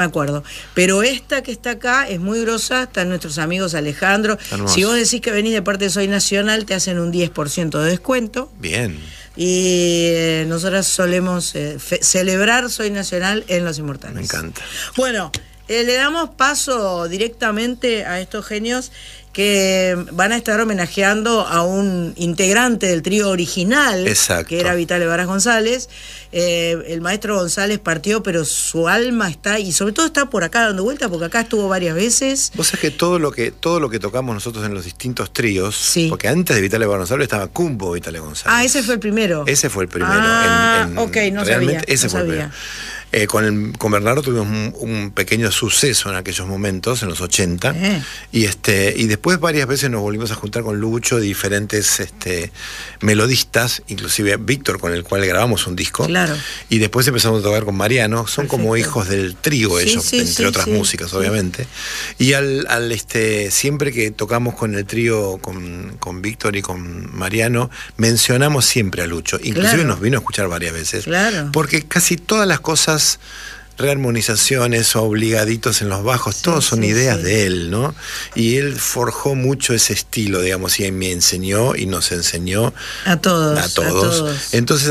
me acuerdo. Pero esta que está acá es muy grosa, están nuestros amigos Alejandro. Hermoso. Si vos decís que venís de parte de Soy Nacional, te hacen un 10% de descuento. Bien. Y nosotros solemos celebrar Soy Nacional en Los Inmortales. Me encanta. Bueno, le damos paso directamente a estos genios que van a estar homenajeando a un integrante del trío original. Exacto. Que era Vital Evaras González. El maestro González partió, pero su alma está, y sobre todo está por acá dando vuelta, porque acá estuvo varias veces. Vos sabés que todo lo que tocamos nosotros en los distintos tríos, sí. Porque antes de Vital Evaras González estaba Cumbo Vital González. Ah, ese fue el primero. Ese fue el primero. Ok, no realmente sabía. Ese no fue sabía. el primero. Con Bernardo tuvimos un pequeño suceso en aquellos momentos, en los 80, y después varias veces nos volvimos a juntar con Lucho, diferentes melodistas, inclusive Víctor, con el cual grabamos un disco, claro. Y después empezamos a tocar con Mariano. Son Perfecto. como hijos del trío ellos, sí, entre otras músicas, obviamente. Y siempre que tocamos con el trío, con Víctor y con Mariano, mencionamos siempre a Lucho, inclusive claro. nos vino a escuchar varias veces, claro. porque casi todas las cosas, rearmonizaciones, obligaditos en los bajos, sí, todos son ideas de él, ¿no? Y él forjó mucho ese estilo, digamos, y me enseñó y nos enseñó a todos. Entonces,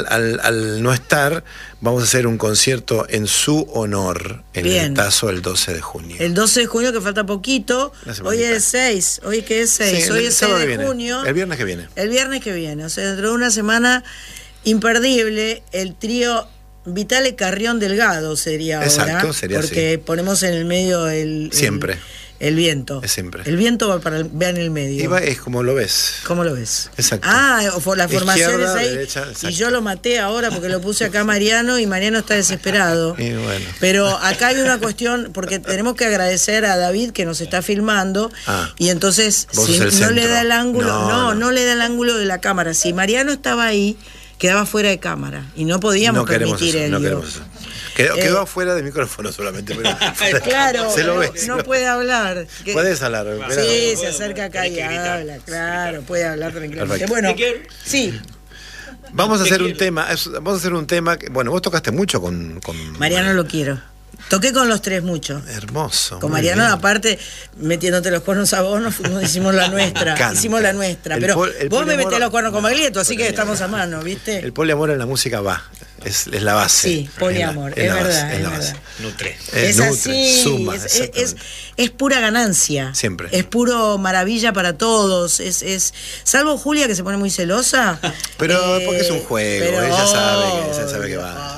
al no estar, vamos a hacer un concierto en su honor en el Tazo el 12 de junio. El 12 de junio, que falta poquito. Hoy es 6. ¿Hoy qué es 6? Sí, hoy es 6 de junio. El viernes que viene. El viernes que viene. O sea, dentro de una semana imperdible, el trío Vitale Carrión Delgado sería. Exacto, ahora, sería porque así. Ponemos en el medio siempre. El viento. Es siempre. El viento va vean el medio. Es como lo ves. ¿Cómo lo ves? Exacto. La formación es ahí. Derecha, y yo lo maté ahora porque lo puse acá a Mariano y Mariano está desesperado. Y bueno. Pero acá hay una cuestión, porque tenemos que agradecer a David que nos está filmando. Y entonces, si no le da el ángulo, no le da el ángulo de la cámara. Si Mariano estaba ahí, quedaba fuera de cámara. Y no podíamos permitir eso. No queremos eso. Quedó afuera del micrófono solamente, pero claro, se lo ve. No puede hablar. Puedes hablar. Sí, se acerca acá y habla, claro, puede hablar tranquilamente. Perfecto. Bueno, sí. Vamos a hacer un tema que, bueno, vos tocaste mucho con Mariano lo quiero. Toqué con los tres mucho. Hermoso. Con Mariano, aparte, metiéndote los cuernos a vos, hicimos la nuestra. Hicimos la nuestra. Pero vos me metés los cuernos con Baglietto, así que estamos a mano, ¿viste? El poliamor en la música va. Es la base. Sí, poliamor, es verdad. Es la base. Nutre. Es así, suma. Es pura ganancia. Siempre. Es puro maravilla para todos. Salvo Julia, que se pone muy celosa. Pero porque es un juego, ella sabe que va.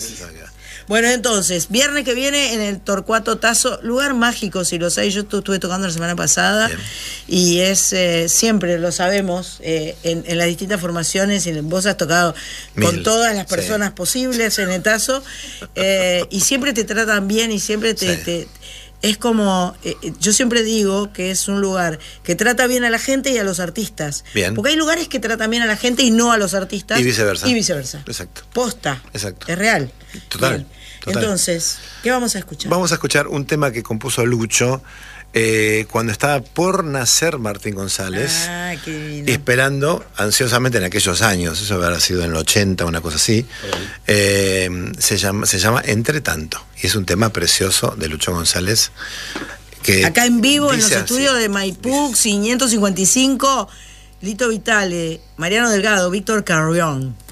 Bueno, entonces, viernes que viene en el Torcuato Tazo, lugar mágico, si lo sabéis, yo estuve tocando la semana pasada. Bien. Y es, siempre lo sabemos, en las distintas formaciones, y vos has tocado con todas las personas posibles en el Tazo, y siempre te tratan bien y siempre es como, yo siempre digo que es un lugar que trata bien a la gente y a los artistas. Bien. Porque hay lugares que tratan bien a la gente y no a los artistas. Y viceversa. Exacto. Posta. Exacto. Es real. Total. Entonces, ¿qué vamos a escuchar? Vamos a escuchar un tema que compuso Lucho cuando estaba por nacer Martín González. Qué divino. Esperando ansiosamente en aquellos años, eso habrá sido en el 80, una cosa así. Se llama Entre Tanto. Y es un tema precioso de Lucho González. Que acá en vivo, en los estudios así, de Maipú, 555, Lito Vitale, Mariano Delgado, Víctor Carrión.